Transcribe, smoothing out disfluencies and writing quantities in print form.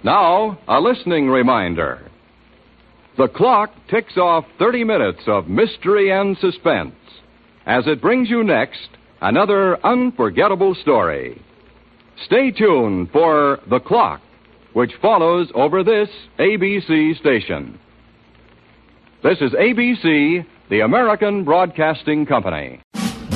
Now, a listening reminder. The clock ticks off 30 minutes of mystery and suspense as it brings you next another unforgettable story. Stay tuned for The Clock, which follows over this ABC station. This is ABC, the American Broadcasting Company.